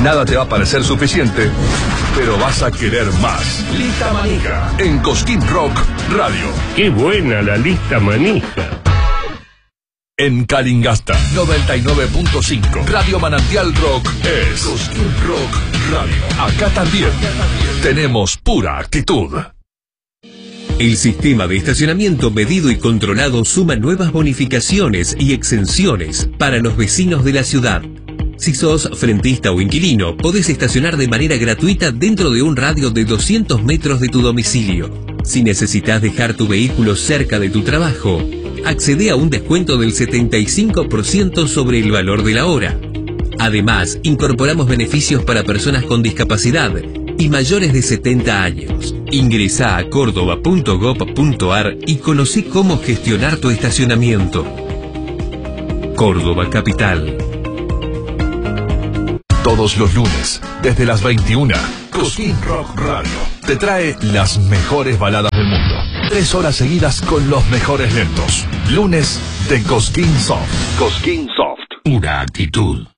Nada te va a parecer suficiente, pero vas a querer más. Lista Manija, en Cosquín Rock Radio. ¡Qué buena la lista manija! En Calingasta, 99.5. Radio Manantial Rock es Cosquín Rock Radio. Acá también tenemos pura actitud. El sistema de estacionamiento medido y controlado suma nuevas bonificaciones y exenciones para los vecinos de la ciudad. Si sos frentista o inquilino, podés estacionar de manera gratuita dentro de un radio de 200 metros de tu domicilio. Si necesitas dejar tu vehículo cerca de tu trabajo, accede a un descuento del 75% sobre el valor de la hora. Además, incorporamos beneficios para personas con discapacidad y mayores de 70 años. Ingresá a córdoba.gov.ar y conocí cómo gestionar tu estacionamiento. Córdoba Capital. Todos los lunes, desde las 21, Cosquín Rock Radio te trae las mejores baladas del mundo. 3 horas seguidas con los mejores lentos. Lunes de Cosquín Soft. Cosquín Soft. Pura actitud.